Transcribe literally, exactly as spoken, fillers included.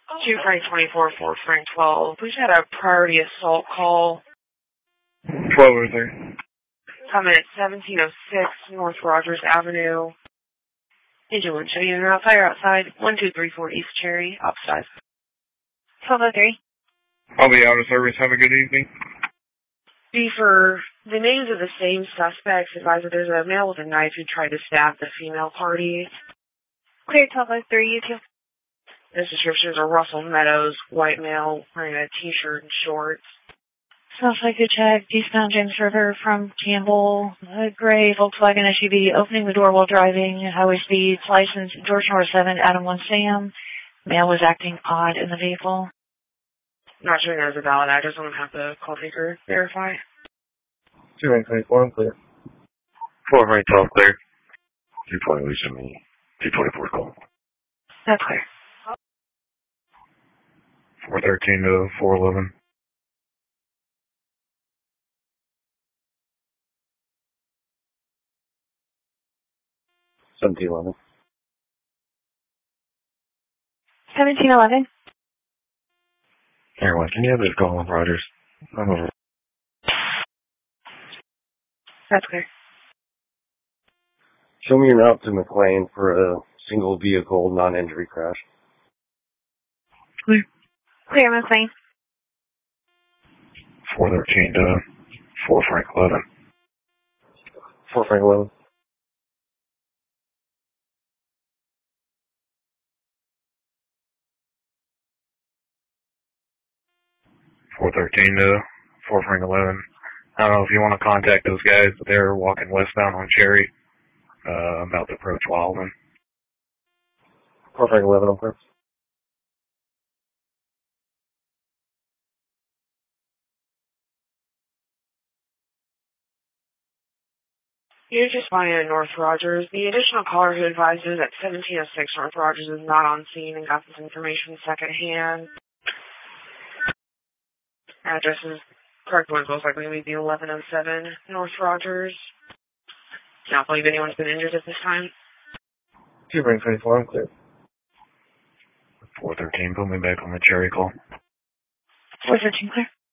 two Frank twenty-four, four Frank twelve. We just had a priority assault call. twelve oh three. Coming at seventeen oh six North Rogers Avenue. Engine one should be in route. Fire outside. one two three four East Cherry. Upside. twelve oh three. I'll be out of service. Have a good evening. B for the names of the same suspects. Advise that there's a male with a knife who tried to stab the female party. Clear twelve oh three, you two. This description is a Russell Meadows, white male, wearing a t-shirt and shorts. Southside good check, eastbound James River from Campbell, a gray Volkswagen S U V, opening the door while driving, highway speeds, license, George North seven, Adam one Sam. Male was acting odd in the vehicle. Not showing as a valid address. I'm going to have the call taker verify. two Frank twenty-four, I'm clear. four Frank twelve, clear. two twenty, Lisa, me. two twenty-four, call. That's clear. four thirteen to four eleven. seventeen eleven. seventeen eleven. Everyone, can you have this call, Rogers? I'm over. That's clear. Show me your route to McLean for a single vehicle non-injury crash. Clear. Clear, McLean. four thirteen to four Frank eleven. four Frank eleven. four thirteen to four Frank eleven. I don't know if you want to contact those guys, but they're walking westbound on Cherry, uh, about to approach Wildman. four Frank eleven, on clear. You're just finding at North Rogers. The additional caller who advises at seventeen oh six North Rogers is not on scene and got this information secondhand. Address is correct one, most likely going to be the eleven oh seven North Rogers. Not believe anyone's been injured at this time. two Frank twenty-four, I'm clear. four thirteen, put me back on the Cherry call. four thirteen, clear.